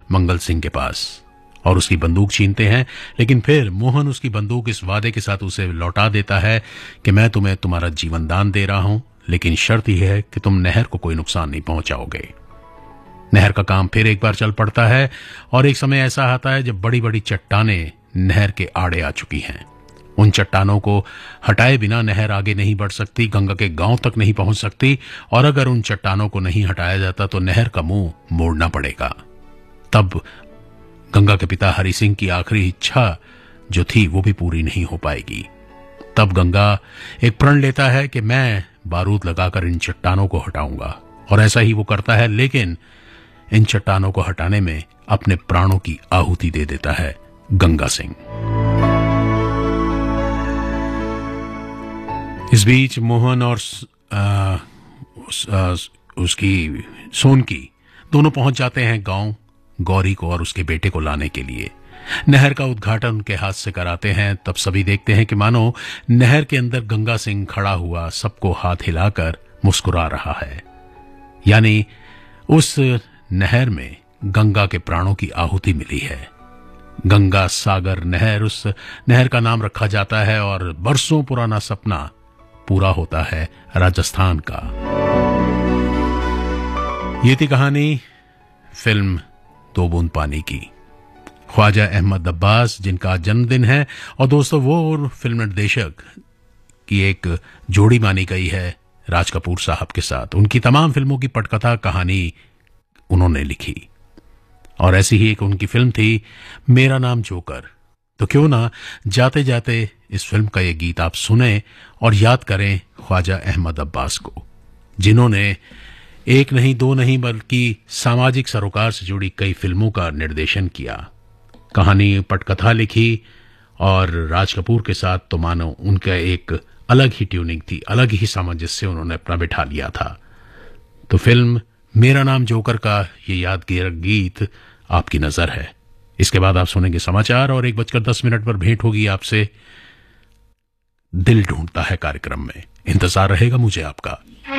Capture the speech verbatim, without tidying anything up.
मंगल सिंह के पास और उसकी बंदूक छीनते हैं, लेकिन फिर मोहन उसकी बंदूक इस वादे के साथ उसे लौटा देता है कि मैं तुम्हें तुम्हारा जीवन दान दे रहा हूं, लेकिन शर्त यह है कि तुम नहर को कोई नुकसान नहीं पहुंचाओगे। नहर का काम फिर एक बार चल पड़ता है और एक समय ऐसा आता है जब बड़ी बड़ी चट्टानें नहर के आड़े आ चुकी हैं। उन चट्टानों को हटाए बिना नहर आगे नहीं बढ़ सकती, गंगा के गांव तक नहीं पहुंच सकती, और अगर उन चट्टानों को नहीं हटाया जाता तो नहर का मुंह मोड़ना पड़ेगा। तब गंगा के पिता हरि सिंह की आखिरी इच्छा जो थी वो भी पूरी नहीं हो पाएगी। तब गंगा एक प्रण लेता है कि मैं बारूद लगाकर इन चट्टानों को हटाऊंगा, और ऐसा ही वो करता है, लेकिन इन चट्टानों को हटाने में अपने प्राणों की आहुति दे देता है गंगा सिंह। इस बीच मोहन और आ, उस, आ, उसकी सोनकी दोनों पहुंच जाते हैं गांव गौरी को और उसके बेटे को लाने के लिए। नहर का उद्घाटन उनके हाथ से कराते हैं। तब सभी देखते हैं कि मानो नहर के अंदर गंगा सिंह खड़ा हुआ सबको हाथ हिलाकर मुस्कुरा रहा है, यानी उस नहर में गंगा के प्राणों की आहुति मिली है। गंगा सागर नहर, उस नहर का नाम रखा जाता है और बरसों पुराना सपना पूरा होता है राजस्थान का। ये थी कहानी फिल्म दो बूंद पानी की। ख्वाजा अहमद अब्बास जिनका जन्मदिन है, और दोस्तों वो फिल्म निर्देशक की एक जोड़ी मानी गई है राज कपूर साहब के साथ। उनकी तमाम फिल्मों की पटकथा कहानी उन्होंने लिखी, और ऐसी ही एक उनकी फिल्म थी मेरा नाम जोकर। तो क्यों ना जाते जाते इस फिल्म का ये गीत आप सुने और याद करें ख्वाजा अहमद अब्बास को, जिन्होंने एक नहीं दो नहीं बल्कि सामाजिक सरोकार से जुड़ी कई फिल्मों का निर्देशन किया, कहानी पटकथा लिखी, और राज कपूर के साथ तो मानो उनका एक अलग ही ट्यूनिंग थी, अलग ही सामंजस्य उन्होंने अपना बिठा लिया था। तो फिल्म मेरा नाम जोकर का ये यादगार गीत आपकी नजर है। इसके बाद आप सुनेंगे समाचार और एक बजकर दस मिनट पर भेंट होगी आपसे दिल ढूंढता है कार्यक्रम में। इंतजार रहेगा मुझे आपका।